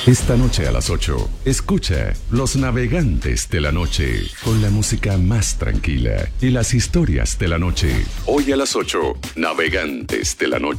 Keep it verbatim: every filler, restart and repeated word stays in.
Esta noche a las ocho, escucha Los Navegantes de la Noche, con la música más tranquila y las historias de la noche. Hoy a las ocho, Navegantes de la Noche.